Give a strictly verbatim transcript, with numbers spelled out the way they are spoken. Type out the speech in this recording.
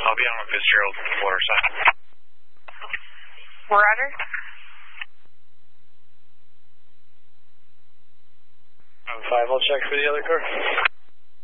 I'll be on with Fitzgerald Waterside. Roger. I'm five, I'll check for the other car.